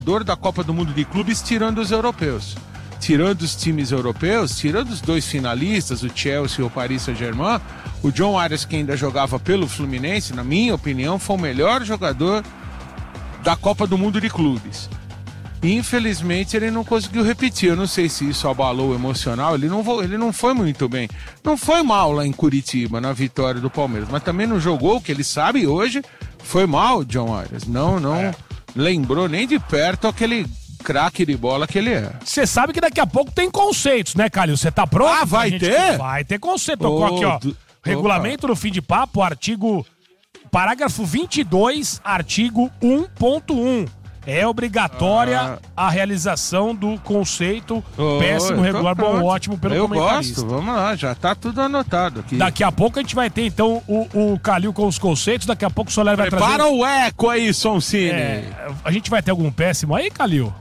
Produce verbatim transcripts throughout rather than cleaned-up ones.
da Copa do Mundo de Clubes, tirando os europeus. Tirando os times europeus, tirando os dois finalistas, o Chelsea e o Paris Saint-Germain, o John Arias, que ainda jogava pelo Fluminense, na minha opinião, foi o melhor jogador da Copa do Mundo de Clubes. E, infelizmente, ele não conseguiu repetir. Eu não sei se isso abalou o emocional. Ele não, ele não foi muito bem. Não foi mal lá em Curitiba, na vitória do Palmeiras. Mas também não jogou, o que ele sabe hoje, foi mal, John Arias. Não, não é. lembrou nem de perto aquele craque de bola que ele é. Você sabe que daqui a pouco tem conceitos, né, Calil? Você tá pronto? Ah, vai ter? Vai ter conceito. Tocou oh, aqui, ó. Do... Regulamento do fim de papo, artigo... Parágrafo vinte e dois, artigo um ponto um. É obrigatória ah. a realização do conceito oh, péssimo, regular, bom, ótimo pelo eu comentarista. Eu gosto, vamos lá, já tá tudo anotado aqui. Daqui a pouco a gente vai ter, então, o, o Calil com os conceitos, daqui a pouco o Soler vai Prepara trazer... Prepara o eco aí, Soncini. É, a gente vai ter algum péssimo aí, Calil?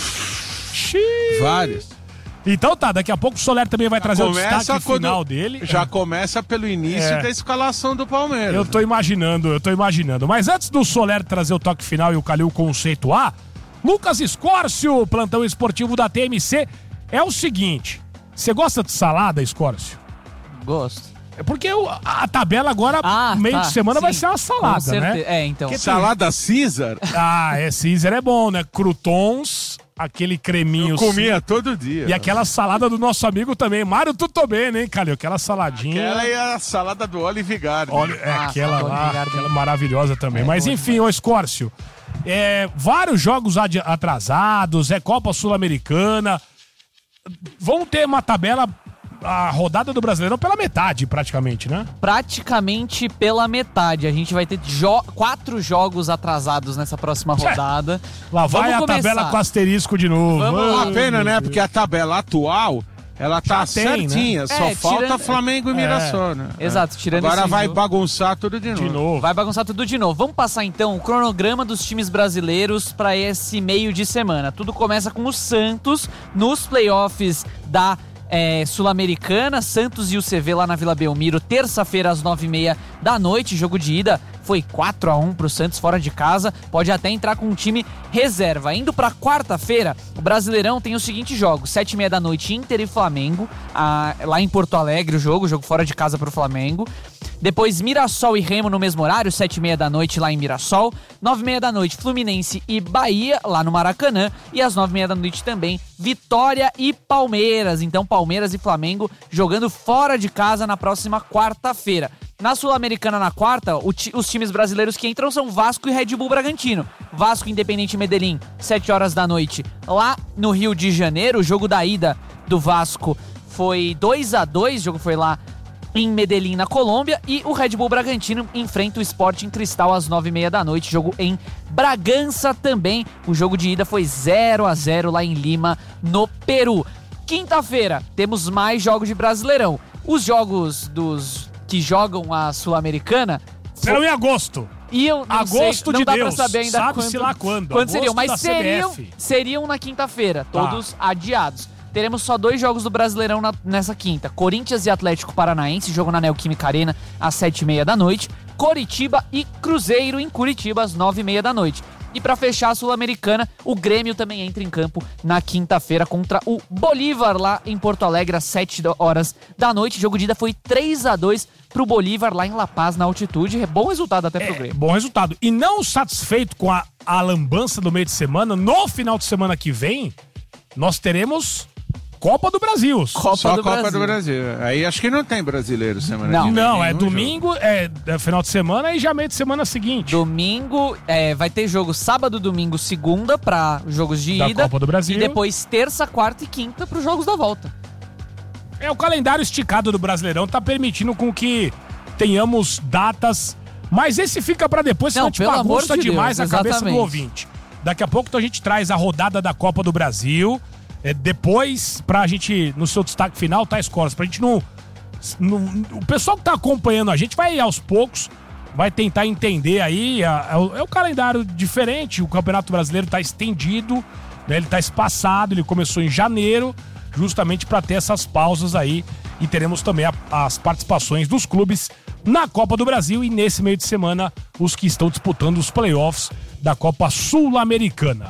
Xiii. Vários. Então tá, daqui a pouco o Soler também vai já trazer o destaque quando, final dele. Já é. começa pelo início é. da escalação do Palmeiras. Eu tô imaginando, eu tô imaginando. Mas antes do Soler trazer o toque final e o Calil conceituar, Lucas Escórcio, plantão esportivo da T M C, é o seguinte, você gosta de salada, Escórcio? Gosto. É porque o, a tabela agora, ah, meio tá, de semana, sim. vai ser uma salada, né? É, então. Salada Caesar? Ah, é, Caesar é bom, né? Croutons... Aquele creminho. Eu comia todo dia. E aquela salada do nosso amigo também, Mário Tutobene, hein, Calil? Aquela saladinha. Aquela é a salada do Olive Garden. Olha, é ah, aquela lá, aquela maravilhosa também. É, Mas enfim, ô Escórcio, é, vários jogos atrasados, é Copa Sul-Americana. Vão ter uma tabela, a rodada do Brasileirão pela metade, praticamente, né? Praticamente pela metade. A gente vai ter jo- quatro jogos atrasados nessa próxima rodada. Lá vai Vamos a começar. tabela com asterisco de novo. Vamos lá. A pena, né? Porque a tabela atual, ela tá tem, certinha. Né? Só é, falta tirando... Flamengo e Mirassol, né? Exato, tirando Agora esse vai jogo. bagunçar tudo de novo. de novo. Vai bagunçar tudo de novo. Vamos passar então o cronograma dos times brasileiros para esse meio de semana. Tudo começa com o Santos nos playoffs da É, Sul-Americana, Santos e o C V lá na Vila Belmiro, terça-feira às nove e meia da noite, jogo de ida foi quatro a um pro Santos fora de casa, pode até entrar com um time reserva. Indo pra quarta-feira, o Brasileirão tem os seguintes jogos, sete e meia da noite, Inter e Flamengo, a, lá em Porto Alegre o jogo, jogo fora de casa pro Flamengo. Depois Mirassol e Remo no mesmo horário, sete e meia da noite lá em Mirassol. nove e meia da noite, Fluminense e Bahia lá no Maracanã. E às nove e meia da noite também, Vitória e Palmeiras. Então Palmeiras e Flamengo jogando fora de casa na próxima quarta-feira. Na Sul-Americana na quarta, ti- os times brasileiros que entram são Vasco e Red Bull Bragantino. Vasco Independente Medellín, sete horas da noite lá no Rio de Janeiro. O jogo da ida do Vasco foi dois a dois, o jogo foi lá em Medellín, na Colômbia, e o Red Bull Bragantino enfrenta o Sporting Cristal às nove e meia da noite, jogo em Bragança também. O jogo de ida foi zero a zero lá em Lima, no Peru. Quinta-feira, temos mais jogos de Brasileirão. Os jogos dos que jogam a Sul-Americana serão em agosto. E eu não agosto sei, não de dá Deus, pra saber ainda sabe-se quando, lá quando. quando seriam, Agosto mas da seriam, C B F. seriam na quinta-feira, Tá. todos adiados. Teremos só dois jogos do Brasileirão na, nessa quinta. Corinthians e Atlético Paranaense, jogo na Neoquímica Arena às sete e meia da noite. Coritiba e Cruzeiro em Curitiba às nove e meia da noite. E pra fechar a Sul-Americana, o Grêmio também entra em campo na quinta-feira contra o Bolívar lá em Porto Alegre às sete horas da noite. O jogo de ida foi três a dois pro Bolívar lá em La Paz, na altitude. É bom resultado até pro É, Grêmio. bom resultado. E não satisfeito com a, a lambança do meio de semana, no final de semana que vem, nós teremos Copa do Brasil. Copa Só do a Copa Brasil. do Brasil. Aí acho que não tem brasileiro semana Não. que vem. Não, é nenhum domingo, é, é final de semana e já meio de semana seguinte. Domingo, é, vai ter jogo sábado, domingo, segunda pra jogos de Da ida. Copa do Brasil. E depois terça, quarta e quinta pros jogos da volta. É, o calendário esticado do Brasileirão tá permitindo com que tenhamos datas, mas esse fica pra depois, senão Não, a gente pelo amor bagunça de demais Deus, a cabeça exatamente. do ouvinte. Daqui a pouco então, a gente traz a rodada da Copa do Brasil. É, depois, pra gente, no seu destaque final, tá, Escolas? Pra gente não, não... O pessoal que tá acompanhando a gente vai aos poucos, vai tentar entender aí. A, a, é o calendário diferente, o Campeonato Brasileiro tá estendido, né, ele tá espaçado, ele começou em janeiro, justamente pra ter essas pausas aí. E teremos também a, as participações dos clubes na Copa do Brasil e nesse meio de semana, os que estão disputando os playoffs da Copa Sul-Americana.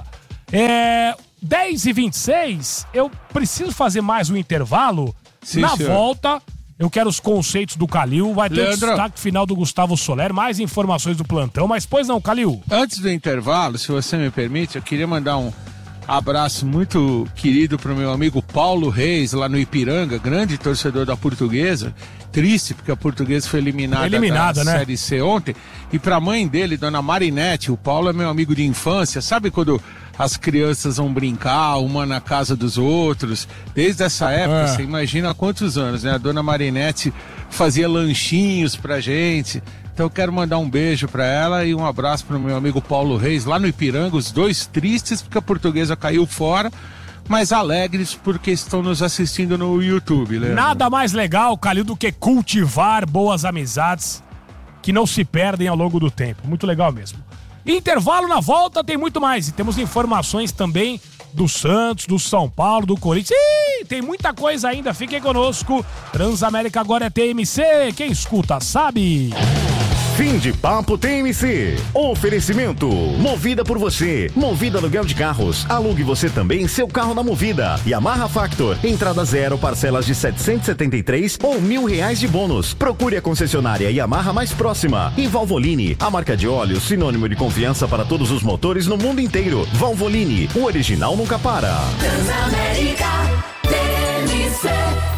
É, dez e vinte e seis, eu preciso fazer mais um intervalo. Sim, Na senhor. volta, eu quero os conceitos do Calil. Vai ter o destaque final do Gustavo Soler, mais informações do plantão. Mas pois não, Calil. Antes do intervalo, se você me permite, eu queria mandar um abraço muito querido para o meu amigo Paulo Reis, lá no Ipiranga, grande torcedor da Portuguesa. Triste, porque a Portuguesa foi eliminada, eliminada da né? Série C ontem. E para a mãe dele, dona Marinete, o Paulo é meu amigo de infância. Sabe quando as crianças vão brincar, uma na casa dos outros? Desde essa época, é. você imagina há quantos anos, né? A dona Marinete fazia lanchinhos pra gente. Então eu quero mandar um beijo para ela e um abraço para o meu amigo Paulo Reis, lá no Ipiranga, os dois tristes porque a Portuguesa caiu fora, mas alegres porque estão nos assistindo no YouTube, Leandro. Nada mais legal, Calil, do que cultivar boas amizades que não se perdem ao longo do tempo. Muito legal mesmo. Intervalo, na volta tem muito mais. E temos informações também do Santos, do São Paulo, do Corinthians. Ih, tem muita coisa ainda, fiquem conosco. Transamérica agora é T M C, quem escuta sabe. Fim de papo T M C. Oferecimento Movida por você. Movida aluguel de carros. Alugue você também seu carro na Movida. Yamaha Factor. Entrada zero, parcelas de setecentos e setenta e três ou mil reais de bônus. Procure a concessionária Yamaha mais próxima. E Valvoline, a marca de óleo sinônimo de confiança para todos os motores no mundo inteiro. Valvoline, o original nunca para. Transamérica T M C.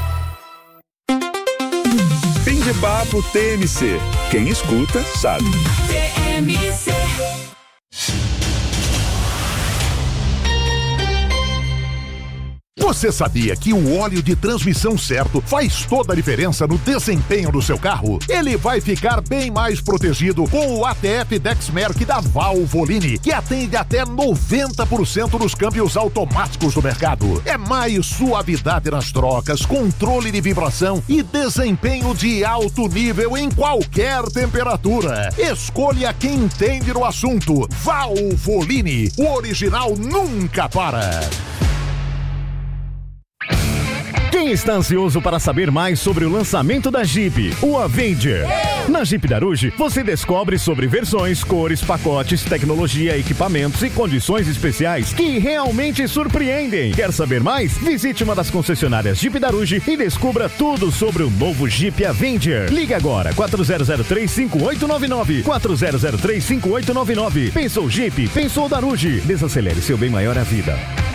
Fim de papo T M C. Quem escuta, sabe. T M C. Você sabia que o óleo de transmissão certo faz toda a diferença no desempenho do seu carro? Ele vai ficar bem mais protegido com o A T F Dexmerc da Valvoline, que atende até noventa por cento dos câmbios automáticos do mercado. É mais suavidade nas trocas, controle de vibração e desempenho de alto nível em qualquer temperatura. Escolha quem entende no assunto. Valvoline, o original nunca para. Quem está ansioso para saber mais sobre o lançamento da Jeep, o Avenger? Na Jeep Daruge, você descobre sobre versões, cores, pacotes, tecnologia, equipamentos e condições especiais que realmente surpreendem. Quer saber mais? Visite uma das concessionárias Jeep Daruge e descubra tudo sobre o novo Jeep Avenger. Ligue agora, quatro zero zero três, cinco oito nove nove, quatro zero zero três, cinco oito nove nove. Pensou Jeep? Pensou Daruge. Desacelere seu bem maior à vida.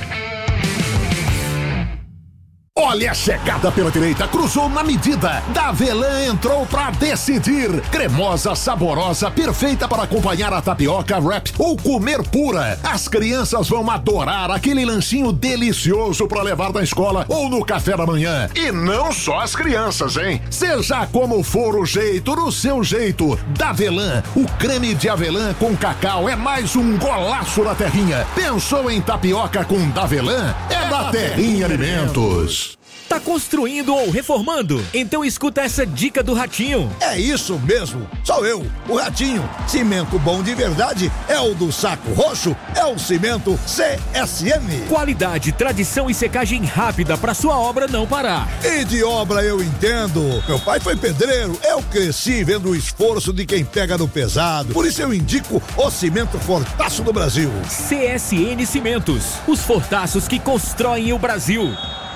Olha a chegada pela direita, cruzou na medida. Davelan entrou pra decidir. Cremosa, saborosa, perfeita para acompanhar a tapioca, wrap ou comer pura. As crianças vão adorar aquele lanchinho delicioso para levar na escola ou no café da manhã. E não só as crianças, hein? Seja como for o jeito, no seu jeito. Davelan, o creme de avelã com cacau é mais um golaço da Terrinha. Pensou em tapioca com Davelan? É da Terrinha Alimentos. Tá construindo ou reformando? Então escuta essa dica do Ratinho. É isso mesmo, sou eu, o Ratinho. Cimento bom de verdade é o do Saco Roxo, é o cimento C S M. Qualidade, tradição e secagem rápida pra sua obra não parar. E de obra eu entendo. Meu pai foi pedreiro, eu cresci vendo o esforço de quem pega no pesado. Por isso eu indico o cimento Fortaço do Brasil. C S N Cimentos, os fortaços que constroem o Brasil.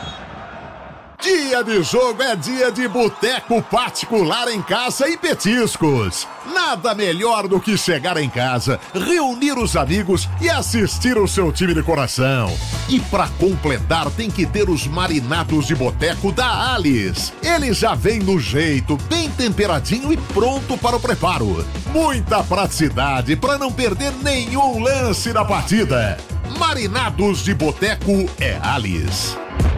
Dia de jogo é dia de boteco particular em casa e petiscos. Nada melhor do que chegar em casa, reunir os amigos e assistir o seu time de coração. E pra completar tem que ter os marinados de boteco da Alice. Ele já vem no jeito, bem temperadinho e pronto para o preparo. Muita praticidade para não perder nenhum lance da partida. Marinados de boteco é Alice.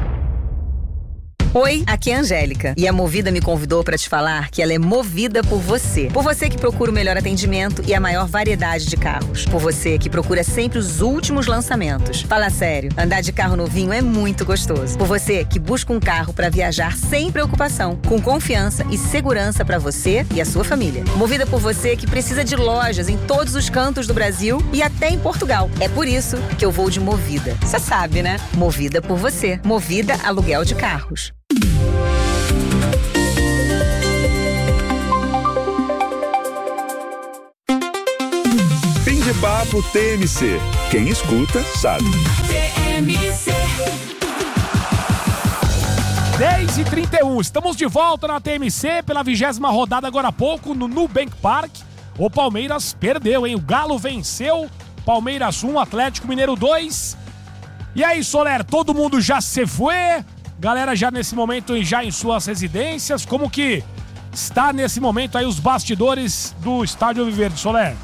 Oi, aqui é a Angélica e a Movida me convidou para te falar que ela é movida por você. Por você que procura o melhor atendimento e a maior variedade de carros. Por você que procura sempre os últimos lançamentos. Fala sério, andar de carro novinho é muito gostoso. Por você que busca um carro para viajar sem preocupação, com confiança e segurança para você e a sua família. Movida por você que precisa de lojas em todos os cantos do Brasil e até em Portugal. É por isso que eu vou de Movida. Você sabe, né? Movida por você. Movida Aluguel de Carros. Fim de papo T M C. Quem escuta, sabe. dez e trinta e um, estamos de volta na T M C pela vigésima rodada agora há pouco no Nubank Park. O Palmeiras perdeu, hein? O Galo venceu, Palmeiras um, Atlético Mineiro dois. E aí, Soler, todo mundo já se foi? Galera já nesse momento já em suas residências, como que está nesse momento aí os bastidores do Estádio Alviverde, Soler?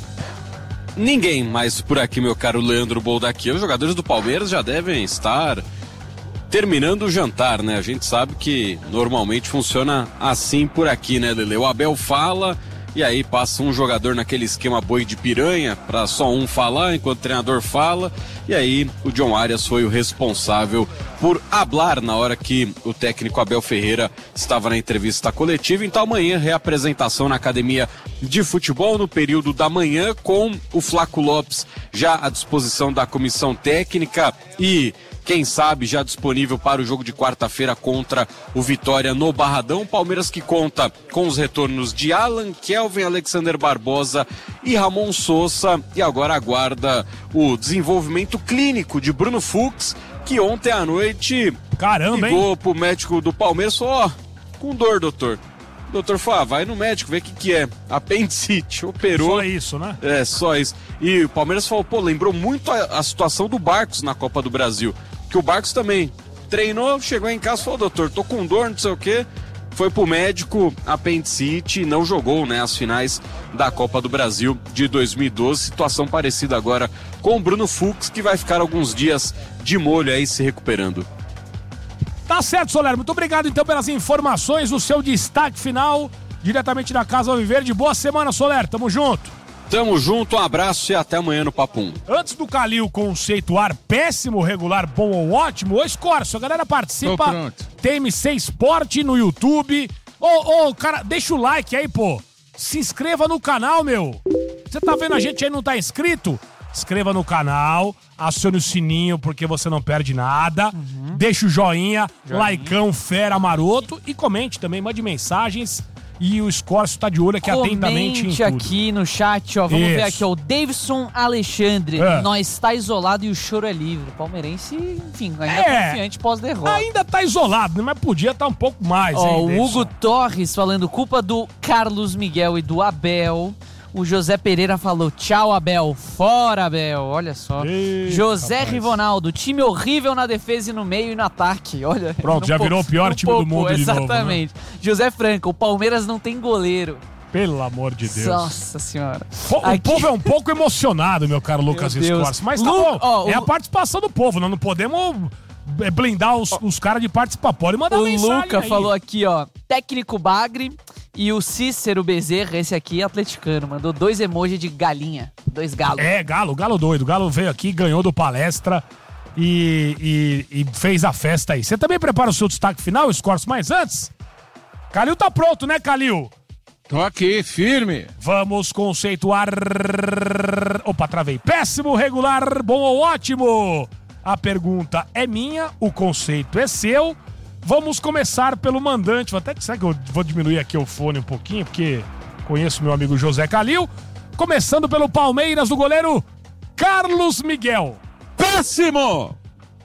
Ninguém mais por aqui, meu caro Leandro Boldaqui. Os jogadores do Palmeiras já devem estar terminando o jantar, né? A gente sabe que normalmente funciona assim por aqui, né, Lele? O Abel fala e aí passa um jogador naquele esquema boi de piranha para só um falar enquanto o treinador fala. E aí o John Arias foi o responsável por hablar na hora que o técnico Abel Ferreira estava na entrevista coletiva. Então amanhã reapresentação na academia de futebol no período da manhã com o Flaco Lopes já à disposição da comissão técnica e quem sabe já disponível para o jogo de quarta-feira contra o Vitória no Barradão. Palmeiras que conta com os retornos de Alan, Kelvin, Alexander Barbosa e Ramon Sousa e agora aguarda o desenvolvimento clínico de Bruno Fux, que ontem à noite Caramba, ligou hein? pro médico do Palmeiras, ó, com dor, doutor. O doutor falou, ah, vai no médico, vê o que que é. Apendicite, operou. Só isso, né? É, só isso. E o Palmeiras falou, pô, lembrou muito a, a situação do Barcos na Copa do Brasil. Que o Barcos também treinou, chegou em casa e falou, doutor, tô com dor, não sei o quê. Foi pro médico, apendicite, e não jogou, né, as finais da Copa do Brasil de dois mil e doze. Situação parecida agora com o Bruno Fux, que vai ficar alguns dias de molho aí se recuperando. Tá certo, Soler. Muito obrigado, então, pelas informações, o seu destaque final, diretamente da Casa Alviverde. Boa semana, Soler. Tamo junto. Tamo junto, um abraço e até amanhã no Papum. Antes do Calil conceituar péssimo, regular, bom ou ótimo, ô Escorço, a galera participa. T M C Esporte no YouTube. Ô, ô, cara, deixa o like aí, pô. Se inscreva no canal, meu. Você tá vendo a gente aí e não tá inscrito? Inscreva no canal, acione o sininho porque você não perde nada. Uhum. Deixa o joinha, joinha, likeão, fera, maroto. E comente também, mande mensagens. E o Escorço tá de olho aqui Comente atentamente em tudo. Comente aqui no chat, ó. Vamos Isso. ver aqui, ó. O Davidson Alexandre. É. Nós está isolado e o choro é livre. Palmeirense, enfim, ainda É. confiante pós-derrota. Ainda tá isolado, né? Mas podia estar um pouco mais, Ó, hein, o Davidson? Hugo Torres falando culpa do Carlos Miguel e do Abel. O José Pereira falou tchau, Abel. Fora, Abel. Olha só. Eita, José rapaz. Rivonaldo. Time horrível na defesa e no meio e no ataque. Olha. Pronto, já não virou o pior não time do mundo de novo, né? Exatamente. José Franco. O Palmeiras não tem goleiro. Pelo amor de Deus. Nossa senhora. Po- O Aqui- povo é um pouco emocionado, meu caro Lucas Deus. Escorço. Mas tá Lu- bom. ó, é o- a participação do povo. Nós não podemos é, blindar os, os caras de participar. Pode mandar O mensagem Luca aí. falou aqui, ó. Técnico Bagre e o Cícero Bezerra, esse aqui é atleticano. Mandou dois emojis de galinha. Dois galos. É, Galo, Galo doido. O Galo veio aqui, ganhou do Palestra e, e- e fez a festa aí. Você também prepara o seu destaque final, Escorço, mas antes... Calil tá pronto, né, Calil? Tô aqui, firme. Vamos conceituar... Opa, travei. Péssimo, regular, bom ou ótimo? A pergunta é minha, o conceito é seu. Vamos começar pelo mandante. Vou até será que eu vou diminuir aqui o fone um pouquinho, porque conheço meu amigo José Calil. Começando pelo Palmeiras, do goleiro Carlos Miguel. Péssimo!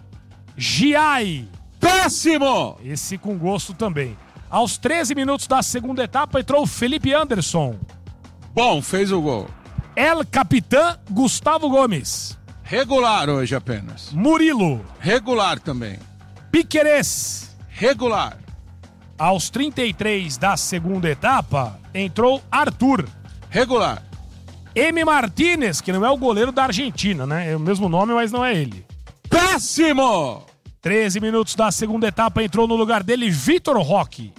Giai. Péssimo! Esse com gosto também. Aos treze minutos da segunda etapa entrou o Felipe Anderson. Bom, fez o gol. El Capitã Gustavo Gomes. Regular hoje apenas. Murilo. Regular também. Piquerez. Regular. Aos trinta e três da segunda etapa entrou Arthur. Regular. M. Martínez, que não é o goleiro da Argentina, né? É o mesmo nome, mas não é ele. Péssimo! treze minutos da segunda etapa entrou no lugar dele Vitor Roque.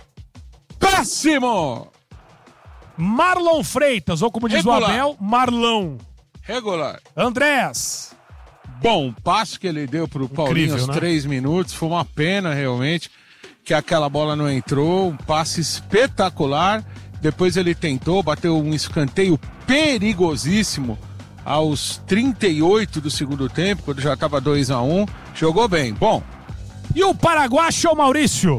Péssimo! Marlon Freitas, ou como diz Regular. o Abel, Marlão. Regular. Andréas. Bom, o passe que ele deu pro Paulinho aos né? três minutos foi uma pena realmente que aquela bola não entrou. Um passe espetacular. Depois ele tentou, bateu um escanteio perigosíssimo aos trinta e oito do segundo tempo, quando já estava dois a um. Jogou bem. Bom. E o paraguacho Maurício?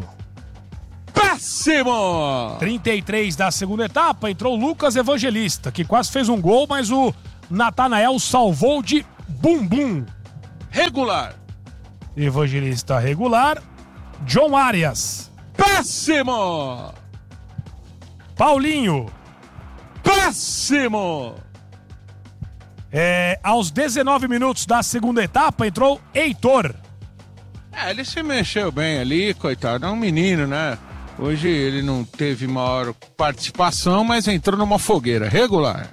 Péssimo! trinta e três da segunda etapa entrou o Lucas Evangelista, que quase fez um gol, mas o Natanael salvou de Bumbum. Regular. Evangelista regular. John Arias. Péssimo. Paulinho. Péssimo. É, aos dezenove minutos da segunda etapa, entrou Heitor. É, ele se mexeu bem ali, coitado. É um menino, né? Hoje ele não teve maior participação, mas entrou numa fogueira. Regular.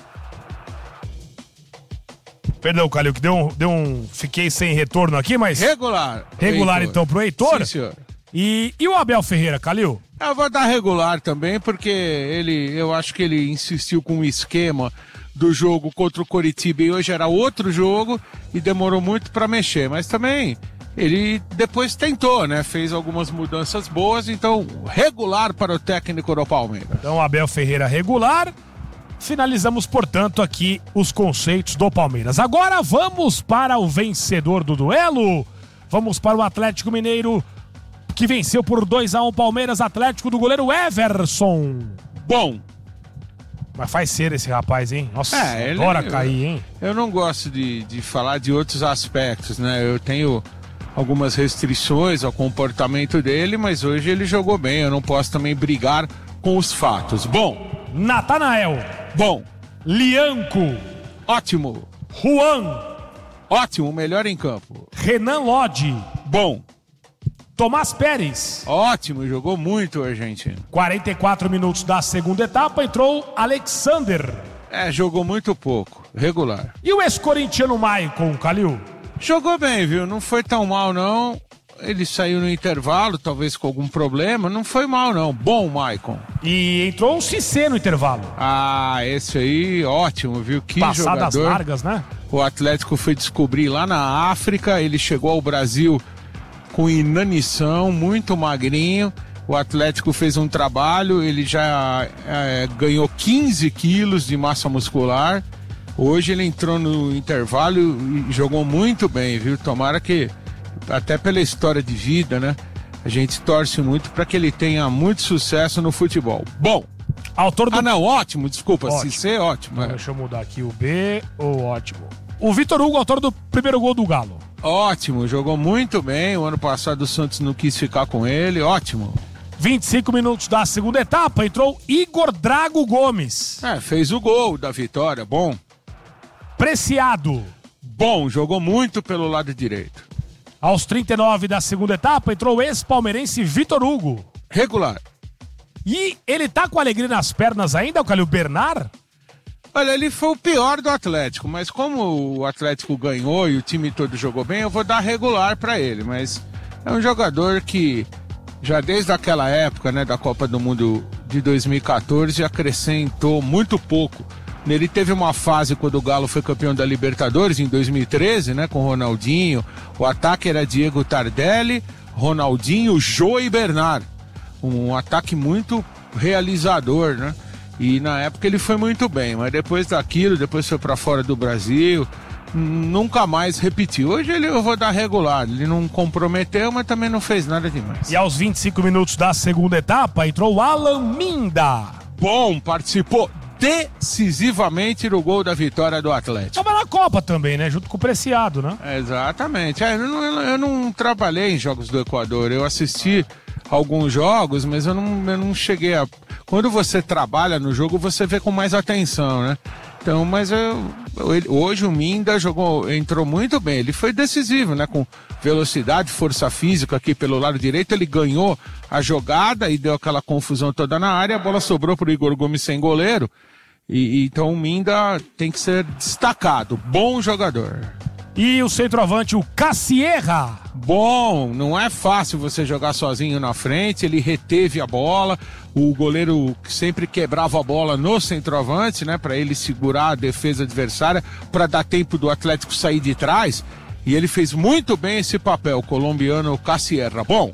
Perdão, Calil, que deu um, deu um... Fiquei sem retorno aqui, mas... Regular. Regular, Heitor. então, pro Heitor. Sim, senhor. E, e o Abel Ferreira, Calil? Eu vou dar regular também, porque ele, eu acho que ele insistiu com o esquema do jogo contra o Coritiba e hoje era outro jogo e demorou muito para mexer, mas também ele depois tentou, né? Fez algumas mudanças boas, então regular para o técnico do Palmeiras. Então Abel Ferreira regular. Finalizamos, portanto, aqui os conceitos do Palmeiras. Agora vamos para o vencedor do duelo. Vamos para o Atlético Mineiro, que venceu por dois a um Palmeiras. Atlético do goleiro Everson. Bom. Mas faz ser esse rapaz, hein? Nossa, é, ele, adora cair, hein? Eu, eu não gosto de, de falar de outros aspectos, né? Eu tenho algumas restrições ao comportamento dele, mas hoje ele jogou bem. Eu não posso também brigar com os fatos. Bom. Natanael. Bom. Lianco. Ótimo. Juan. Ótimo, melhor em campo. Renan Lodge. Bom. Tomás Pérez. Ótimo, jogou muito o argentino. quarenta e quatro minutos da segunda etapa, entrou Alexander. É, jogou muito pouco, regular. E o ex-corintiano Maicon, Calil? Jogou bem, viu? Não foi tão mal, não. Ele saiu no intervalo, talvez com algum problema. Não foi mal, não. Bom, Maicon. E entrou o Cissé no intervalo. Ah, esse aí, ótimo, viu? Que Passadas jogador. largas, né? O Atlético foi descobrir lá na África. Ele chegou ao Brasil com inanição, muito magrinho. O Atlético fez um trabalho, ele já é, ganhou quinze quilos de massa muscular. Hoje ele entrou no intervalo e jogou muito bem, viu? Tomara que, até pela história de vida, né? A gente torce muito para que ele tenha muito sucesso no futebol. Bom. Autor do... Ah, não, ótimo, desculpa, Ótimo. Cissé, ótimo. É. Deixa eu mudar aqui o B, o ótimo. O Vitor Hugo, autor do primeiro gol do Galo. Ótimo, jogou muito bem. O ano passado o Santos não quis ficar com ele, ótimo. vinte e cinco minutos da segunda etapa, entrou Igor Drago Gomes. É, fez o gol da vitória, bom. Preciado. Bom, jogou muito pelo lado direito. Aos trinta e nove da segunda etapa, entrou o ex-palmeirense Vitor Hugo. Regular. E ele tá com alegria nas pernas ainda, o Calil Bernard? Olha, ele foi o pior do Atlético, mas como o Atlético ganhou e o time todo jogou bem, eu vou dar regular pra ele, mas é um jogador que já desde aquela época, né, da Copa do Mundo de dois mil e quatorze, acrescentou muito pouco. Ele teve uma fase quando o Galo foi campeão da Libertadores em dois mil e treze, né, com o Ronaldinho. O ataque era Diego Tardelli, Ronaldinho, Jô e Bernard. Um ataque muito realizador, né? E na época ele foi muito bem, mas depois daquilo, depois foi pra fora do Brasil, nunca mais repetiu. Hoje ele eu vou dar regular, ele não comprometeu, mas também não fez nada demais. E aos vinte e cinco minutos da segunda etapa, entrou o Alan Minda. Bom, participou decisivamente no gol da vitória do Atlético. Tava na Copa também, né? Junto com o Preciado, né? Exatamente. É, eu, não, eu não trabalhei em jogos do Equador, eu assisti alguns jogos, mas eu não, eu não cheguei a... Quando você trabalha no jogo, você vê com mais atenção, né? Então, mas eu, eu, hoje o Minda jogou, entrou muito bem, ele foi decisivo, né? Com velocidade, força física aqui pelo lado direito, ele ganhou a jogada e deu aquela confusão toda na área, a bola sobrou pro Igor Gomes sem goleiro, e, e então o Minda tem que ser destacado, bom jogador. E o centroavante, o Cassierra. Bom, não é fácil você jogar sozinho na frente, ele reteve a bola, o goleiro sempre quebrava a bola no centroavante, né, para ele segurar a defesa adversária, para dar tempo do Atlético sair de trás, e ele fez muito bem esse papel, o colombiano Cassierra. Bom.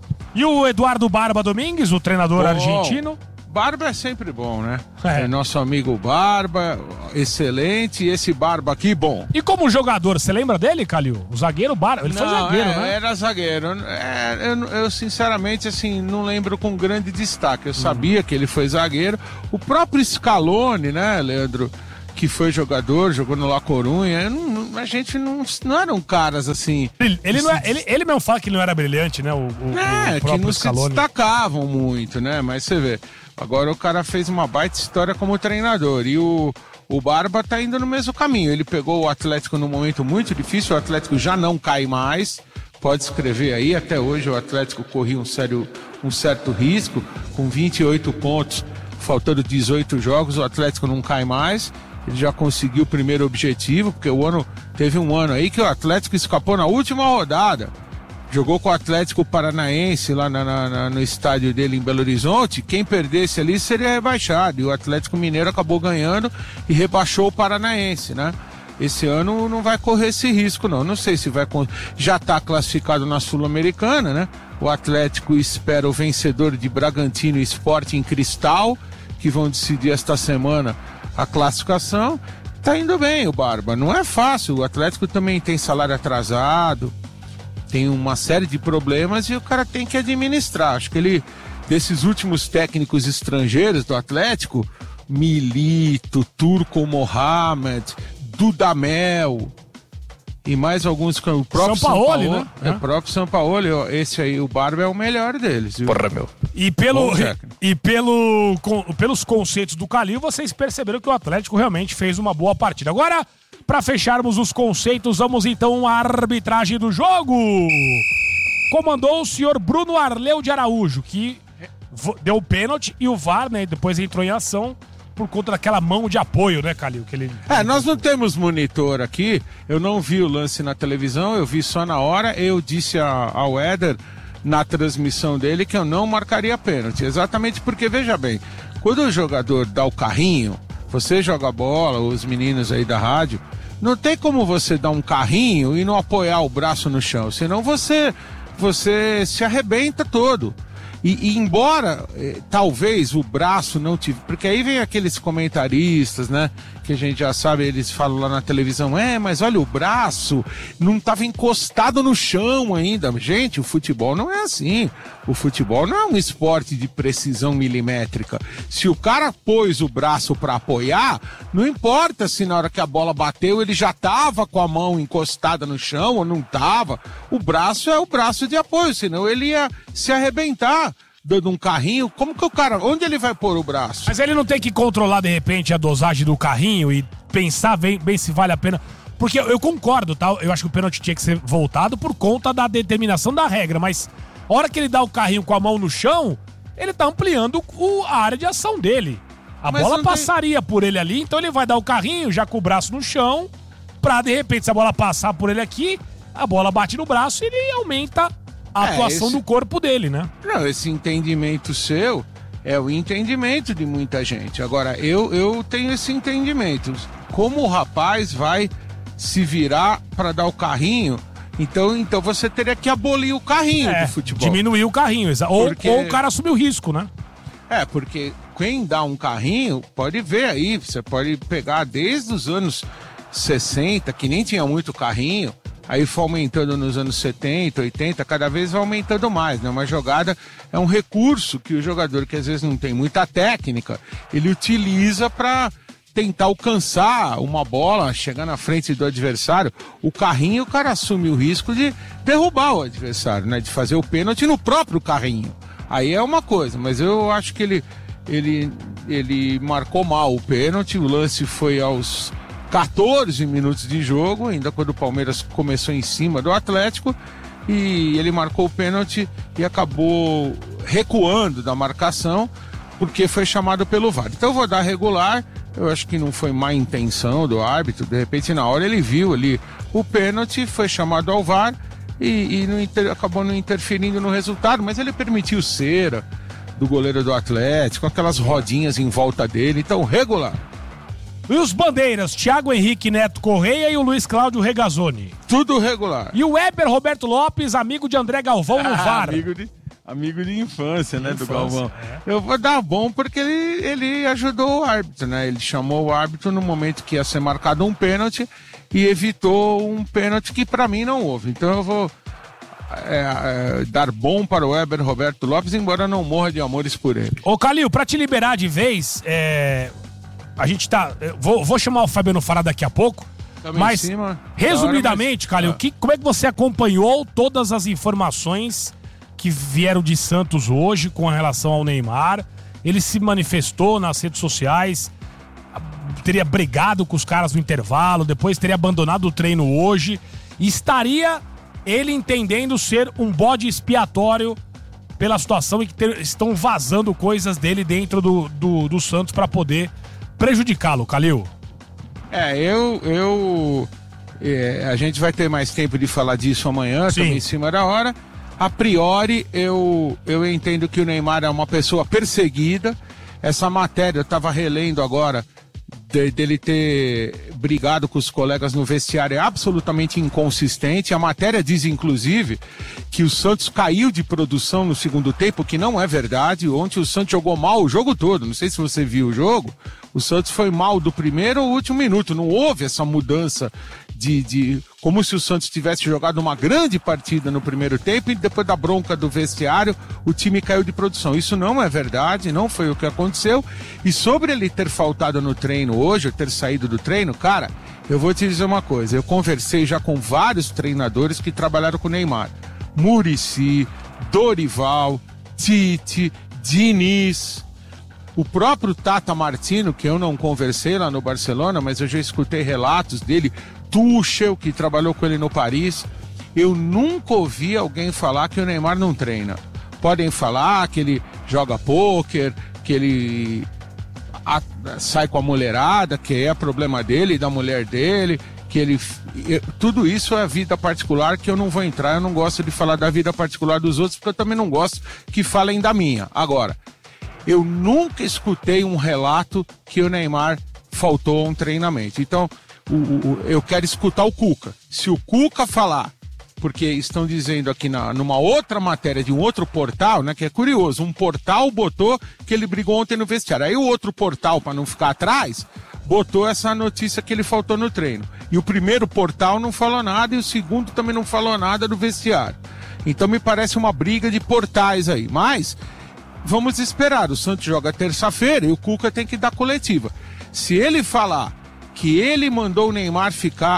E o Eduardo Barba Domingues, o treinador Bom. argentino? Barba é sempre bom, né? É. É nosso amigo Barba, excelente, e esse Barba aqui, bom. E como jogador, você lembra dele, Calil? O zagueiro Barba, ele não, foi zagueiro, é, né? Era zagueiro. É, eu, eu, sinceramente, assim, não lembro com grande destaque. Eu sabia que ele foi zagueiro. O próprio Scaloni, né, Leandro, que que foi jogador, jogou no La Corunha, não, a gente não, não eram caras assim... Ele, ele, não é, ele, ele mesmo fala que não era brilhante, né? O, o, é, o que não Scaloni. se destacavam muito, né? Mas você vê, agora o cara fez uma baita história como treinador e o, o Barba tá indo no mesmo caminho. Ele pegou o Atlético num momento muito difícil, o Atlético já não cai mais, pode escrever aí, até hoje o Atlético corria um, sério, um certo risco, com vinte e oito pontos, faltando dezoito jogos, o Atlético não cai mais. Ele já conseguiu o primeiro objetivo, porque o ano teve um ano aí que o Atlético escapou na última rodada. Jogou com o Atlético Paranaense lá na, na, no estádio dele em Belo Horizonte. Quem perdesse ali seria rebaixado. E o Atlético Mineiro acabou ganhando e rebaixou o Paranaense, né? Esse ano não vai correr esse risco, não. Não sei se vai... Já está classificado na Sul-Americana, né? O Atlético espera o vencedor de Bragantino e Sporting Cristal, que vão decidir esta semana a classificação. Tá indo bem o Barba, não é fácil, o Atlético também tem salário atrasado, tem uma série de problemas e o cara tem que administrar. Acho que ele, desses últimos técnicos estrangeiros do Atlético, Milito, Turco Mohamed, Dudamel e mais alguns, o próprio Sampaoli, Sampaoli, né? É, o próprio Sampaoli, esse aí, o Barba é o melhor deles, viu? Porra, meu. E, pelo, e pelo, com, pelos conceitos do Calil, vocês perceberam que o Atlético realmente fez uma boa partida. Agora, para fecharmos os conceitos, vamos então à arbitragem do jogo. Comandou o senhor Bruno Arleu de Araújo, que deu o pênalti e o V A R, né, depois entrou em ação por conta daquela mão de apoio, né, Calil? Que ele... É, nós não temos monitor aqui, eu não vi o lance na televisão, eu vi só na hora, eu disse a, ao Éder na transmissão dele que eu não marcaria pênalti, exatamente porque, veja bem, quando o jogador dá o carrinho, você joga bola, os meninos aí da rádio, não tem como você dar um carrinho e não apoiar o braço no chão, senão você, você se arrebenta todo. E, e embora, eh, talvez, o braço não tive... Porque aí vem aqueles comentaristas, né? Que a gente já sabe, eles falam lá na televisão, é, mas olha, o braço não estava encostado no chão ainda. Gente, o futebol não é assim. O futebol não é um esporte de precisão milimétrica. Se o cara pôs o braço para apoiar, não importa se na hora que a bola bateu ele já estava com a mão encostada no chão ou não estava. O braço é o braço de apoio, senão ele ia se arrebentar dando um carrinho. Como que o cara... Onde ele vai pôr o braço? Mas ele não tem que controlar, de repente, a dosagem do carrinho e pensar bem, bem se vale a pena... Porque eu, eu concordo, tá? Eu acho que o pênalti tinha que ser voltado por conta da determinação da regra, mas a hora que ele dá o carrinho com a mão no chão, ele tá ampliando o, a área de ação dele. A mas bola passaria tem... por ele ali, então ele vai dar o carrinho já com o braço no chão, pra, de repente, se a bola passar por ele aqui, a bola bate no braço e ele aumenta a é, atuação esse... do corpo dele, né? Não, esse entendimento seu é o entendimento de muita gente. Agora, eu, eu tenho esse entendimento. Como o rapaz vai se virar para dar o carrinho, então, então você teria que abolir o carrinho é, do futebol. Diminuir o carrinho, ou, porque... ou o cara assumir o risco, né? É, porque quem dá um carrinho, pode ver aí, você pode pegar desde os anos sessenta, que nem tinha muito carrinho, aí foi aumentando nos anos setenta, oitenta, cada vez vai aumentando mais, né? Uma jogada é um recurso que o jogador, que às vezes não tem muita técnica, ele utiliza para tentar alcançar uma bola, chegar na frente do adversário. O carrinho, o cara assume o risco de derrubar o adversário, né? De fazer o pênalti no próprio carrinho. Aí é uma coisa, mas eu acho que ele, ele, ele marcou mal o pênalti, o lance foi aos quatorze minutos de jogo, ainda quando o Palmeiras começou em cima do Atlético, e ele marcou o pênalti e acabou recuando da marcação, porque foi chamado pelo V A R. Então eu vou dar regular, eu acho que não foi má intenção do árbitro, de repente na hora ele viu ali o pênalti, foi chamado ao V A R e, e não inter, acabou não interferindo no resultado, mas ele permitiu cera do goleiro do Atlético, aquelas rodinhas em volta dele, então regular. E os bandeiras, Thiago Henrique Neto Correia e o Luiz Cláudio Regazzoni. Tudo regular. E o Weber Roberto Lopes, amigo de André Galvão no V A R. amigo de... Amigo de infância, né, infância, do Galvão. É. Eu vou dar bom porque ele, ele ajudou o árbitro, né? Ele chamou o árbitro no momento que ia ser marcado um pênalti e evitou um pênalti que pra mim não houve. Então eu vou é, é, dar bom para o Weber Roberto Lopes, embora não morra de amores por ele. Ô, Calil, pra te liberar de vez, é... a gente tá... Vou, vou chamar o Fabiano Fará daqui a pouco. Tamo mas, em cima, resumidamente, hora, mas... Calil, ah. que, como é que você acompanhou todas as informações que vieram de Santos hoje com relação ao Neymar? Ele se manifestou nas redes sociais, teria brigado com os caras no intervalo, depois teria abandonado o treino hoje. E estaria ele entendendo ser um bode expiatório pela situação em que ter, estão vazando coisas dele dentro do, do, do Santos para poder prejudicá-lo, Calil? É, eu... eu é, a gente vai ter mais tempo de falar disso amanhã, também em cima da hora. A priori, eu, eu entendo que o Neymar é uma pessoa perseguida. Essa matéria, eu estava relendo agora, de, dele ter brigado com os colegas no vestiário, é absolutamente inconsistente. A matéria diz, inclusive, que o Santos caiu de produção no segundo tempo, que não é verdade. Ontem o Santos jogou mal o jogo todo. Não sei se você viu o jogo. O Santos foi mal do primeiro ao último minuto. Não houve essa mudança de... de como se o Santos tivesse jogado uma grande partida no primeiro tempo e depois da bronca do vestiário o time caiu de produção. Isso não é verdade, não foi o que aconteceu. E sobre ele ter faltado no treino hoje, ou ter saído do treino, cara, eu vou te dizer uma coisa. Eu conversei já com vários treinadores que trabalharam com o Neymar. Muricy, Dorival, Tite, Diniz... O próprio Tata Martino, que eu não conversei lá no Barcelona, mas eu já escutei relatos dele, Tuchel, que trabalhou com ele no Paris, eu nunca ouvi alguém falar que o Neymar não treina. Podem falar que ele joga pôquer, que ele a, sai com a mulherada, que é problema dele e da mulher dele, que ele... Tudo isso é vida particular que eu não vou entrar, eu não gosto de falar da vida particular dos outros, porque eu também não gosto que falem da minha. Agora, eu nunca escutei um relato que o Neymar faltou a um treinamento. Então, o, o, eu quero escutar o Cuca. Se o Cuca falar, porque estão dizendo aqui na, numa outra matéria de um outro portal, né, que é curioso, um portal botou que ele brigou ontem no vestiário. Aí o outro portal, para não ficar atrás, botou essa notícia que ele faltou no treino. E o primeiro portal não falou nada e o segundo também não falou nada do vestiário. Então me parece uma briga de portais aí. Mas... vamos esperar, o Santos joga terça-feira e o Cuca tem que dar coletiva. Se ele falar que ele mandou o Neymar ficar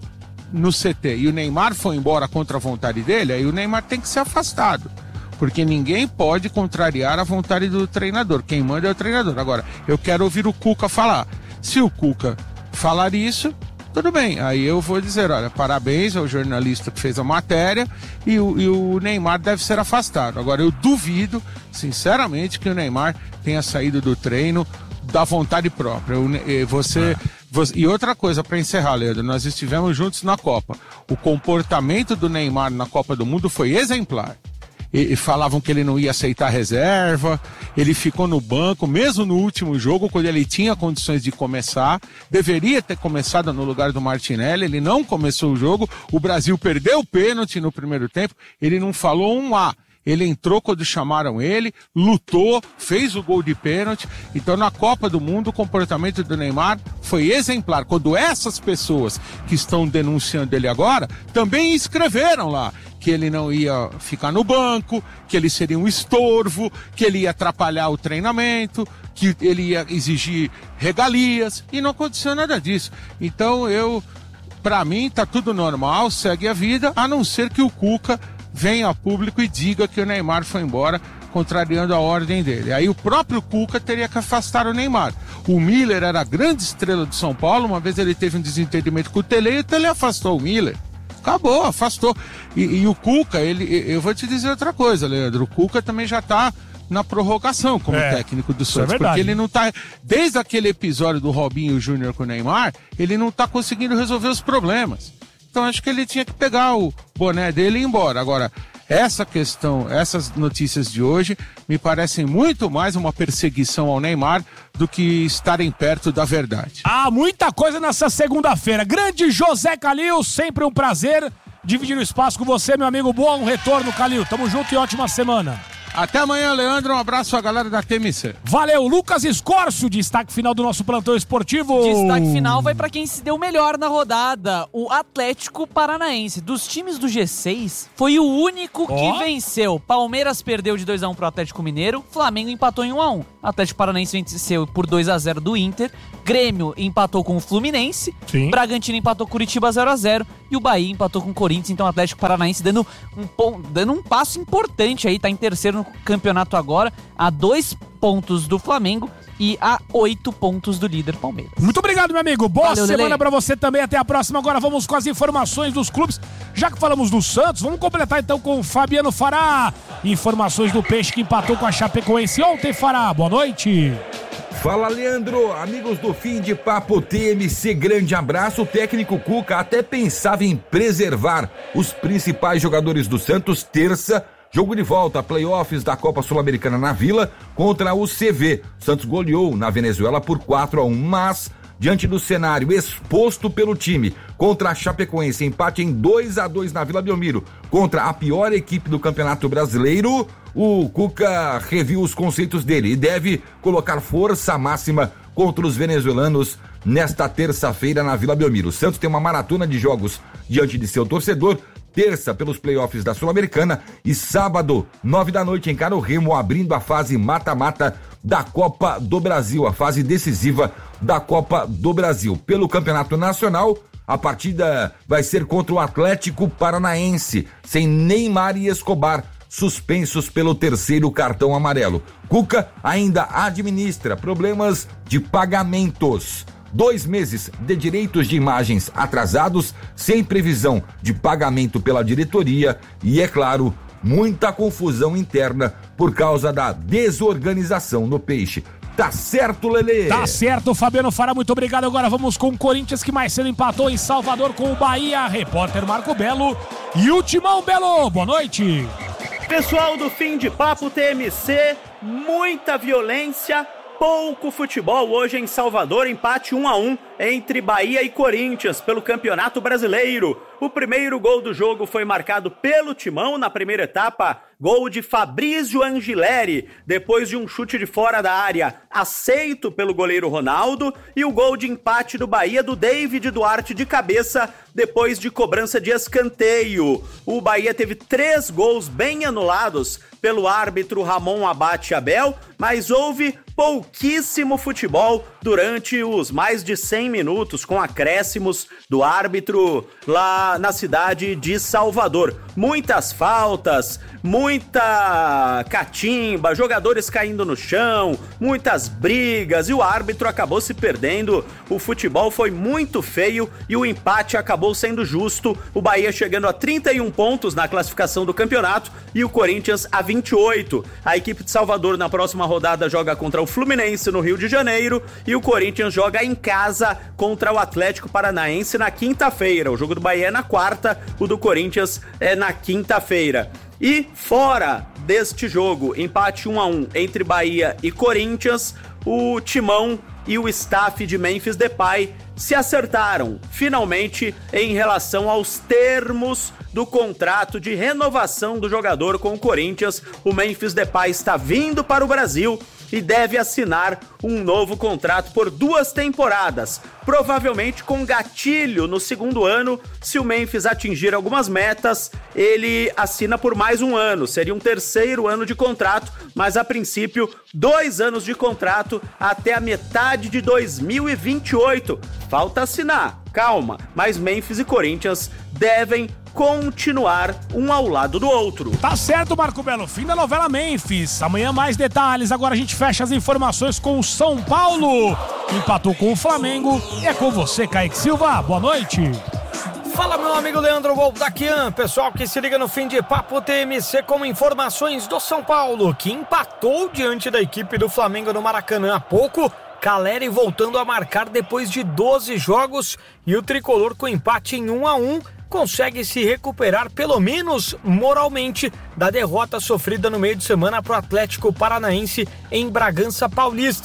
no C T e o Neymar foi embora contra a vontade dele, aí o Neymar tem que ser afastado. Porque ninguém pode contrariar a vontade do treinador. Quem manda é o treinador. Agora, eu quero ouvir o Cuca falar. Se o Cuca falar isso, tudo bem. Aí eu vou dizer, olha, parabéns ao jornalista que fez a matéria e o, e o Neymar deve ser afastado. Agora, eu duvido, sinceramente, que o Neymar tenha saído do treino da vontade própria. Eu, você, você... E outra coisa, para encerrar, Leandro, nós estivemos juntos na Copa. O comportamento do Neymar na Copa do Mundo foi exemplar. E, e falavam que ele não ia aceitar reserva, ele ficou no banco, mesmo no último jogo, quando ele tinha condições de começar, deveria ter começado no lugar do Martinelli, ele não começou o jogo, o Brasil perdeu o pênalti no primeiro tempo, ele não falou um A. Ele entrou quando chamaram ele, lutou, fez o gol de pênalti. Então, na Copa do Mundo, o comportamento do Neymar foi exemplar. Quando essas pessoas que estão denunciando ele agora, também escreveram lá que ele não ia ficar no banco, que ele seria um estorvo, que ele ia atrapalhar o treinamento, que ele ia exigir regalias, e não aconteceu nada disso. Então, eu, pra mim, tá tudo normal, segue a vida, a não ser que o Cuca venha a público e diga que o Neymar foi embora, contrariando a ordem dele. Aí o próprio Cuca teria que afastar o Neymar. O Miller era a grande estrela do São Paulo, uma vez ele teve um desentendimento com o Tele e o Tele afastou o Miller. Acabou, afastou. E, e o Cuca, ele, eu vou te dizer outra coisa, Leandro, o Cuca também já tá na prorrogação como é, técnico do Santos, é porque ele não tá, desde aquele episódio do Robinho Júnior com o Neymar, ele não tá conseguindo resolver os problemas. Então acho que ele tinha que pegar o boné dele e ir embora. Agora, essa questão, essas notícias de hoje me parecem muito mais uma perseguição ao Neymar do que estarem perto da verdade. Ah, muita coisa nessa segunda-feira. Grande José Calil, sempre um prazer dividir o espaço com você, meu amigo. Bom retorno, Calil. Tamo junto e ótima semana. Até amanhã, Leandro. Um abraço à galera da T M C. Valeu, Lucas Escorcio, destaque final do nosso plantão esportivo. Destaque final vai pra quem se deu melhor na rodada, o Atlético Paranaense. Dos times do G seis, foi o único que Ó. venceu. Palmeiras perdeu de dois a um pro Atlético Mineiro, Flamengo empatou em um a um. Atlético Paranaense venceu por dois a zero do Inter, Grêmio empatou com o Fluminense, Sim. Bragantino empatou Curitiba zero a zero e o Bahia empatou com o Corinthians. Então o Atlético Paranaense dando um, pon- dando um passo importante aí, tá em terceiro no campeonato agora, a dois pontos do Flamengo e a oito pontos do líder Palmeiras. Muito obrigado, meu amigo. Boa Valeu, semana Lelê. pra você também. Até a próxima. Agora vamos com as informações dos clubes. Já que falamos do Santos, vamos completar então com o Fabiano Fará. Informações do Peixe que empatou com a Chapecoense ontem, Fará. Boa noite. Fala, Leandro, amigos do Fim de Papo T M C, grande abraço. O técnico Cuca até pensava em preservar os principais jogadores do Santos. Terça, jogo de volta, playoffs da Copa Sul-Americana na Vila contra o C V. Santos goleou na Venezuela por quatro a um, mas diante do cenário exposto pelo time contra a Chapecoense, empate em dois a dois na Vila Belmiro contra a pior equipe do Campeonato Brasileiro, o Cuca reviu os conceitos dele e deve colocar força máxima contra os venezuelanos nesta terça-feira na Vila Belmiro. O Santos tem uma maratona de jogos diante de seu torcedor, terça pelos playoffs da Sul-Americana e sábado, nove da noite, encara o Remo, abrindo a fase mata-mata da Copa do Brasil, a fase decisiva da Copa do Brasil. Pelo Campeonato Nacional, a partida vai ser contra o Atlético Paranaense, sem Neymar e Escobar, suspensos pelo terceiro cartão amarelo. Cuca ainda administra problemas de pagamentos. Dois meses de direitos de imagens atrasados, sem previsão de pagamento pela diretoria e, é claro, muita confusão interna por causa da desorganização no Peixe. Tá certo, Lelê? Tá certo, Fabiano Fará, muito obrigado. Agora vamos com o Corinthians, que mais cedo empatou em Salvador com o Bahia. Repórter Marco Belo e o Timão Belo. Boa noite. Pessoal do Fim de Papo T M C, muita violência, pouco futebol hoje em Salvador, empate um a um entre Bahia e Corinthians pelo Campeonato Brasileiro. O primeiro gol do jogo foi marcado pelo Timão na primeira etapa, gol de Fabrício Angileri, depois de um chute de fora da área, aceito pelo goleiro Ronaldo, e o gol de empate do Bahia do David Duarte de cabeça, depois de cobrança de escanteio. O Bahia teve três gols bem anulados pelo árbitro Ramon Abate Abel, mas houve pouquíssimo futebol durante os mais de cem minutos, com acréscimos do árbitro lá na cidade de Salvador. Muitas faltas, muita catimba, jogadores caindo no chão, muitas brigas, e o árbitro acabou se perdendo. O futebol foi muito feio e o empate acabou sendo justo. O Bahia chegando a trinta e um pontos na classificação do campeonato e o Corinthians a vinte e oito. A equipe de Salvador na próxima rodada joga contra o Fluminense no Rio de Janeiro e o Corinthians joga em casa contra o Atlético Paranaense na quinta-feira. O jogo do Bahia é na quarta, o do Corinthians é na quinta-feira. E fora deste jogo, empate um a um entre Bahia e Corinthians, o Timão e o staff de Memphis Depay se acertaram finalmente em relação aos termos do contrato de renovação do jogador com o Corinthians. O Memphis Depay está vindo para o Brasil e deve assinar um novo contrato por duas temporadas, provavelmente com gatilho no segundo ano. Se o Memphis atingir algumas metas, ele assina por mais um ano, seria um terceiro ano de contrato, mas a princípio dois anos de contrato até a metade de dois mil e vinte e oito. Falta assinar, calma, mas Memphis e Corinthians devem continuar um ao lado do outro. Tá certo, Marco Belo, fim da novela Memphis. Amanhã mais detalhes, agora a gente fecha as informações com o São Paulo. Empatou com o Flamengo. E é com você, Kaique Silva, boa noite. Fala, meu amigo Leandro Goldaquian, pessoal que se liga no Fim de Papo T M C com informações do São Paulo, que empatou diante da equipe do Flamengo no Maracanã há pouco. Caleri voltando a marcar depois de doze jogos e o tricolor com empate em um a um consegue se recuperar, pelo menos moralmente, da derrota sofrida no meio de semana para o Atlético Paranaense em Bragança Paulista.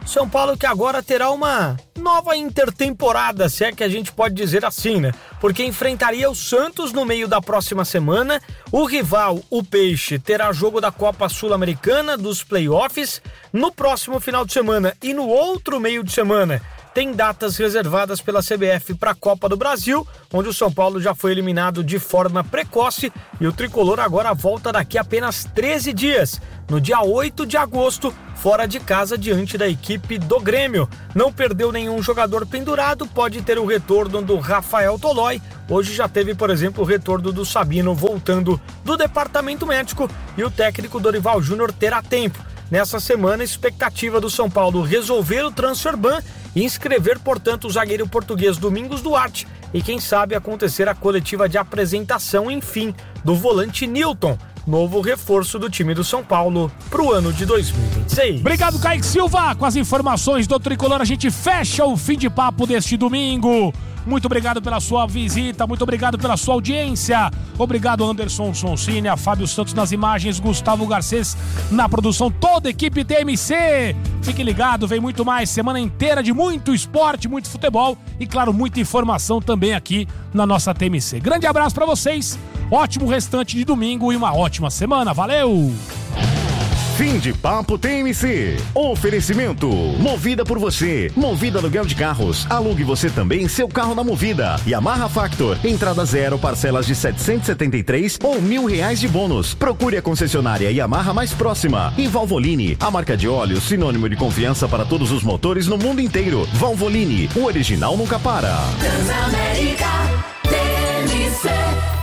São Paulo que agora terá uma nova intertemporada, se é que a gente pode dizer assim, né? Porque enfrentaria o Santos no meio da próxima semana. O rival, o Peixe, terá jogo da Copa Sul-Americana dos playoffs no próximo final de semana. E no outro meio de semana tem datas reservadas pela C B F para a Copa do Brasil, onde o São Paulo já foi eliminado de forma precoce e o tricolor agora volta daqui a apenas treze dias, no dia oito de agosto, fora de casa diante da equipe do Grêmio. Não perdeu nenhum jogador pendurado, pode ter o retorno do Rafael Tolói. Hoje já teve, por exemplo, o retorno do Sabino voltando do departamento médico e o técnico Dorival Júnior terá tempo. Nessa semana, a expectativa do São Paulo resolver o transfer ban e inscrever, portanto, o zagueiro português Domingos Duarte e, quem sabe, acontecer a coletiva de apresentação, enfim, do volante Nilton, novo reforço do time do São Paulo para o ano de dois mil e vinte e seis. Obrigado, Kaique Silva. Com as informações do Tricolor, a gente fecha o fim de papo deste domingo. Muito obrigado pela sua visita, muito obrigado pela sua audiência. Obrigado, Anderson Sonsini, a Fábio Santos nas imagens, Gustavo Garcês na produção, toda a equipe T M C. Fique ligado, vem muito mais, semana inteira de muito esporte, muito futebol e, claro, muita informação também aqui na nossa T M C. Grande abraço pra vocês, ótimo restante de domingo e uma ótima semana. Valeu! Fim de Papo T M C. Oferecimento. Movida por você. Movida aluguel de carros. Alugue você também seu carro na Movida. Yamaha Factor. Entrada zero, parcelas de setecentos e setenta e três ou mil reais de bônus. Procure a concessionária Yamaha mais próxima. E Valvoline, a marca de óleo sinônimo de confiança para todos os motores no mundo inteiro. Valvoline, o original nunca para. Transamérica T M C.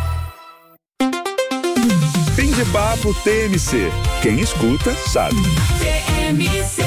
Fim de Papo T M C. Quem escuta, sabe. T M C.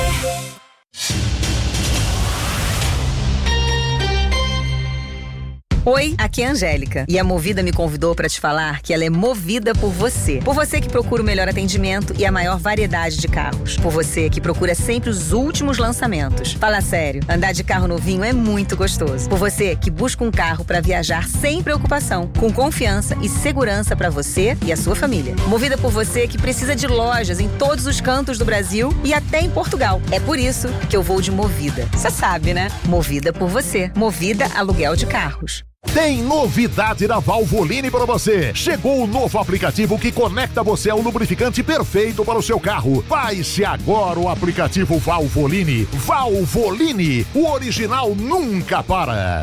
Oi, aqui é a Angélica e a Movida me convidou para te falar que ela é movida por você. Por você que procura o melhor atendimento e a maior variedade de carros. Por você que procura sempre os últimos lançamentos. Fala sério, andar de carro novinho é muito gostoso. Por você que busca um carro para viajar sem preocupação, com confiança e segurança para você e a sua família. Movida por você que precisa de lojas em todos os cantos do Brasil e até em Portugal. É por isso que eu vou de Movida. Você sabe, né? Movida por você. Movida Aluguel de Carros. Tem novidade da Valvoline para você. Chegou o novo aplicativo que conecta você ao lubrificante perfeito para o seu carro. Baixe agora o aplicativo Valvoline. Valvoline, o original nunca para.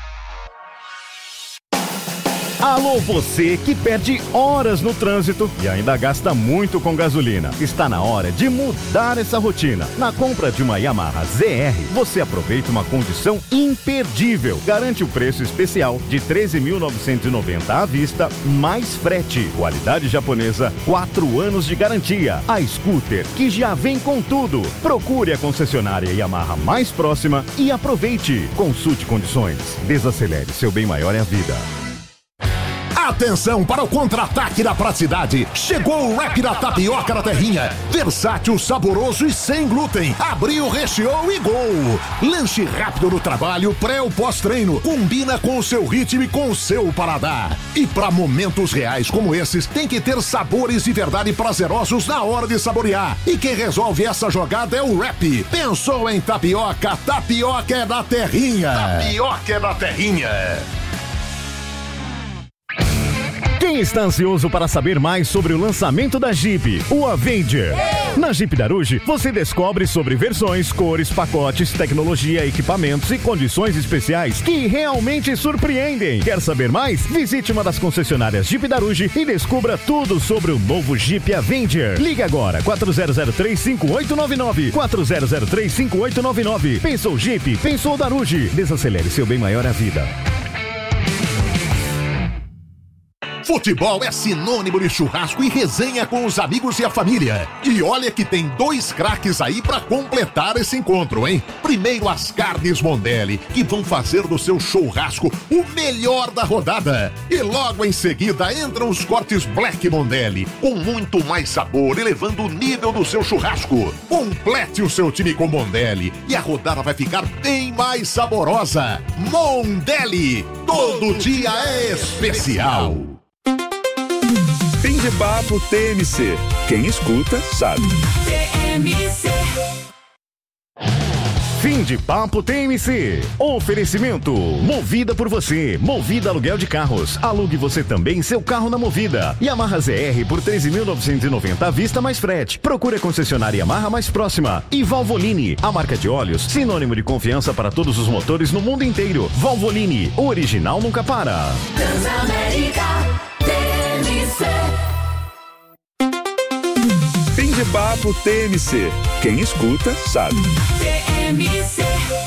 Alô, você que perde horas no trânsito e ainda gasta muito com gasolina. Está na hora de mudar essa rotina. Na compra de uma Yamaha Z R, você aproveita uma condição imperdível. Garante o preço especial de treze mil novecentos e noventa reais à vista, mais frete. Qualidade japonesa, quatro anos de garantia. A scooter que já vem com tudo. Procure a concessionária Yamaha mais próxima e aproveite. Consulte condições. Desacelere, seu bem maior é a vida. Atenção para o contra-ataque da praticidade. Chegou o Rap da Tapioca da Terrinha. Versátil, saboroso e sem glúten. Abriu, recheou e gol. Lanche rápido no trabalho, pré ou pós-treino. Combina com o seu ritmo e com o seu paladar. E para momentos reais como esses, tem que ter sabores de verdade prazerosos na hora de saborear. E quem resolve essa jogada é o Rap. Pensou em tapioca? Tapioca é da Terrinha. Tapioca é da Terrinha. Quem está ansioso para saber mais sobre o lançamento da Jeep, o Avenger? Na Jeep Daruge, você descobre sobre versões, cores, pacotes, tecnologia, equipamentos e condições especiais que realmente surpreendem. Quer saber mais? Visite uma das concessionárias Jeep Daruge e descubra tudo sobre o novo Jeep Avenger. Ligue agora, quatro zero zero três, cinco oito nove nove, quatro zero zero três, cinco oito nove nove. Pensou Jeep? Pensou Daruge. Desacelere, seu bem maior é a vida. Futebol é sinônimo de churrasco e resenha com os amigos e a família. E olha que tem dois craques aí pra completar esse encontro, hein? Primeiro as carnes Mondelli, que vão fazer do seu churrasco o melhor da rodada. E logo em seguida entram os cortes Black Mondelli, com muito mais sabor, elevando o nível do seu churrasco. Complete o seu time com Mondelli e a rodada vai ficar bem mais saborosa. Mondelli, todo dia é especial. Fim de Papo T M C. Quem escuta, sabe. T M C. Fim de Papo T M C. Oferecimento Movida por você. Movida Aluguel de Carros. Alugue você também seu carro na Movida. Yamaha Z R por treze mil novecentos e noventa à vista mais frete. Procure a concessionária Yamaha mais próxima. E Valvoline, a marca de óleos sinônimo de confiança para todos os motores no mundo inteiro. Valvoline, o original nunca para. Transamérica T M C. Fim de Papo T M C. Quem escuta, sabe. T M C.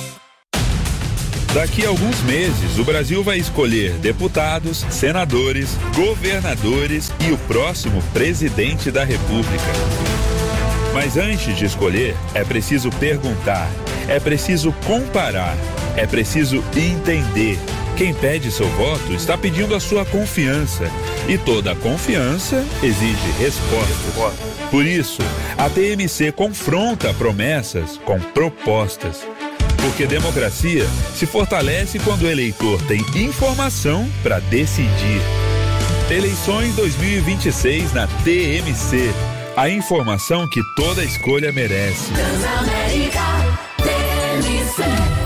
Daqui a alguns meses, o Brasil vai escolher deputados, senadores, governadores e o próximo presidente da República. Mas antes de escolher, é preciso perguntar, é preciso comparar, é preciso entender. Quem pede seu voto está pedindo a sua confiança. E toda confiança exige respostas. Por isso, a T M C confronta promessas com propostas. Porque democracia se fortalece quando o eleitor tem informação para decidir. Eleições dois mil e vinte e seis na T M C. A informação que toda escolha merece. Transamérica T M C.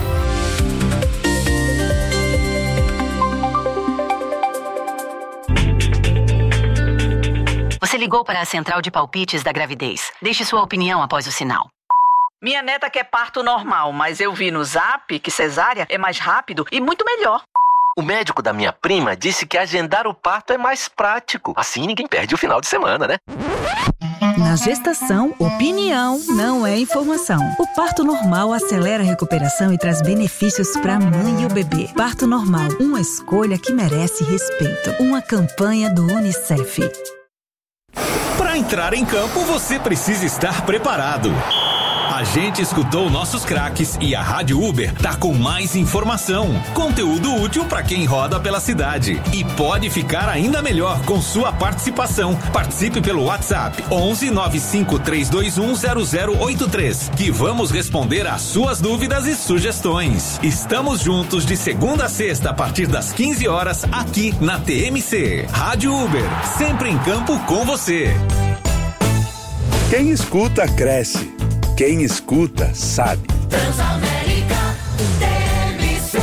Você ligou para a central de palpites da gravidez. Deixe sua opinião após o sinal. Minha neta quer parto normal, mas eu vi no Zap que cesárea é mais rápido e muito melhor. O médico da minha prima disse que agendar o parto é mais prático. Assim ninguém perde o final de semana, né? Na gestação, opinião não é informação. O parto normal acelera a recuperação e traz benefícios para a mãe e o bebê. Parto normal, uma escolha que merece respeito. Uma campanha do Unicef. Para entrar em campo, você precisa estar preparado. A gente escutou nossos craques e a Rádio Uber tá com mais informação, conteúdo útil para quem roda pela cidade. E pode ficar ainda melhor com sua participação. Participe pelo WhatsApp onze nove cinco três dois um zero zero oito três, que vamos responder às suas dúvidas e sugestões. Estamos juntos de segunda a sexta a partir das quinze horas aqui na T M C. Rádio Uber, sempre em campo com você. Quem escuta, cresce. Quem escuta, sabe. Transamérica T M C.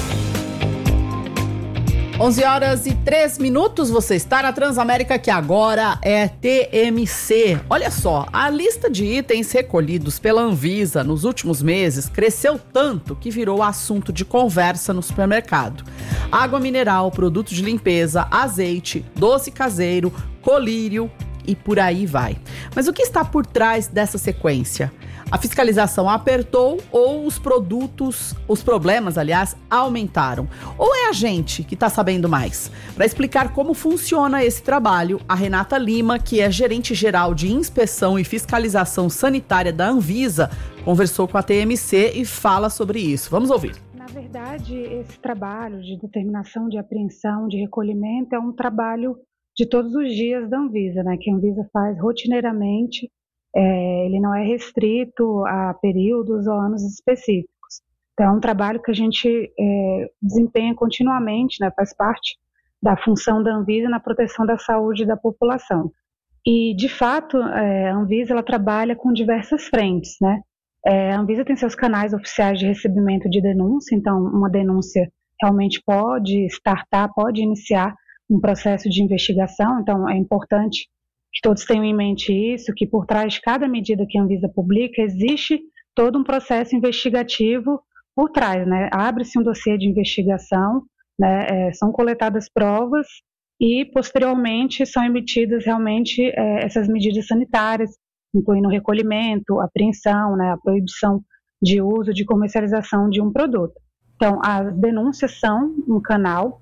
onze horas e três minutos, você está na Transamérica, que agora é T M C. Olha só, a lista de itens recolhidos pela Anvisa nos últimos meses cresceu tanto que virou assunto de conversa no supermercado. Água mineral, produto de limpeza, azeite, doce caseiro, colírio e por aí vai. Mas o que está por trás dessa sequência? A fiscalização apertou ou os produtos, os problemas, aliás, aumentaram? Ou é a gente que está sabendo mais? Para explicar como funciona esse trabalho, a Renata Lima, que é gerente geral de inspeção e fiscalização sanitária da Anvisa, conversou com a T M C e fala sobre isso. Vamos ouvir. Na verdade, esse trabalho de determinação, de apreensão, de recolhimento é um trabalho de todos os dias da Anvisa, né, que a Anvisa faz rotineiramente, é, ele não é restrito a períodos ou anos específicos. Então é um trabalho que a gente é, desempenha continuamente, né, faz parte da função da Anvisa na proteção da saúde da população. E, de fato, é, a Anvisa ela trabalha com diversas frentes, né? É, a Anvisa tem seus canais oficiais de recebimento de denúncia, então uma denúncia realmente pode startar, pode iniciar um processo de investigação, então é importante que todos tenham em mente isso, que por trás de cada medida que a Anvisa publica, existe todo um processo investigativo por trás, né? Abre-se um dossiê de investigação, né? É, são coletadas provas e, posteriormente, são emitidas realmente é, essas medidas sanitárias, incluindo o recolhimento, a apreensão, né? A proibição de uso, de comercialização de um produto. Então, as denúncias são um canal,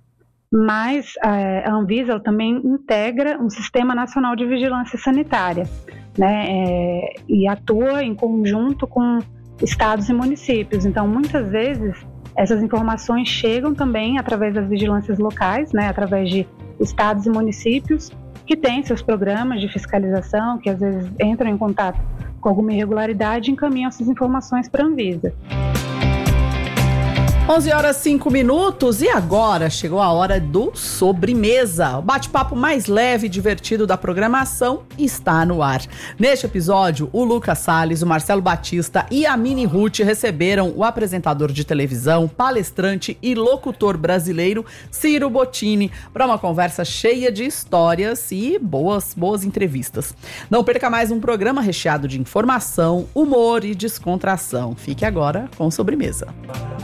mas a Anvisa também integra um Sistema Nacional de Vigilância Sanitária, né, é, e atua em conjunto com estados e municípios. Então, muitas vezes, essas informações chegam também através das vigilâncias locais, né, através de estados e municípios que têm seus programas de fiscalização, que às vezes entram em contato com alguma irregularidade e encaminham essas informações para a Anvisa. onze horas e cinco minutos e agora chegou a hora do Sobremesa. O bate-papo mais leve e divertido da programação está no ar. Neste episódio, o Lucas Salles, o Marcelo Batista e a Mini Ruth receberam o apresentador de televisão, palestrante e locutor brasileiro Ciro Bottini para uma conversa cheia de histórias e boas, boas entrevistas. Não perca mais um programa recheado de informação, humor e descontração. Fique agora com Sobremesa.